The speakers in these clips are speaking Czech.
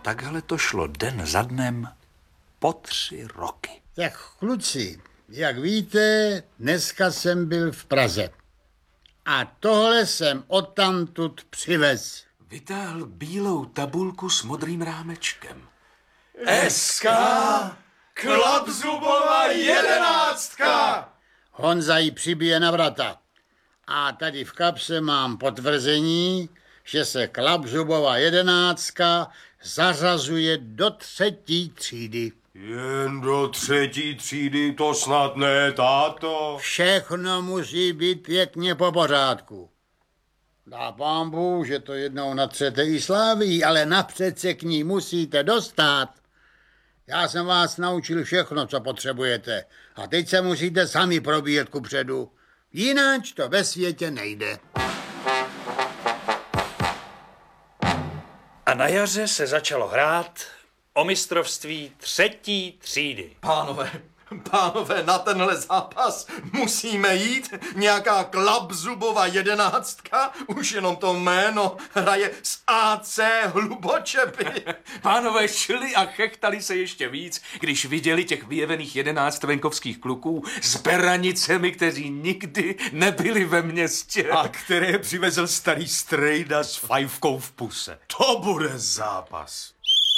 takhle to šlo den za dnem po 3 roky. Tak kluci, jak víte, dneska jsem byl v Praze. A tohle jsem odtamtud přivez. Vytáhl bílou tabulku s modrým rámečkem. SK Klapzubova 11. Honza ji přibije na vrata. A tady v kapse mám potvrzení, že se Klapzubova 11 zařazuje do 3. třídy. Jen do 3. třídy, to snad ne, táto. Všechno musí být pěkně po pořádku. Dá pán Bůh, že to jednou natřete i Sláví, ale napřed se k ní musíte dostat. Já jsem vás naučil všechno, co potřebujete. A teď se musíte sami probíjet kupředu. Jináč to ve světě nejde. A na jaře se začalo hrát o mistrovství 3. třídy. Pánové, na tenhle zápas musíme jít. Nějaká Klapzubova 11. Už jenom to jméno hraje s AC Hlubočepy. Pánové šli a chechtali se ještě víc, když viděli těch vyjevených 11 venkovských kluků s beranicemi, kteří nikdy nebyli ve městě. A které přivezl starý strejda s fajfkou v puse. To bude zápas.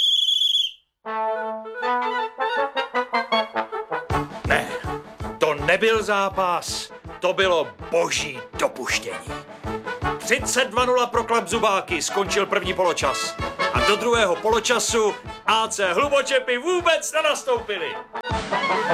Ne, to nebyl zápas, to bylo boží dopuštění. 32-0 pro Klapzubáky skončil první poločas. A do druhého poločasu AC Hlubočepy vůbec nenastoupili.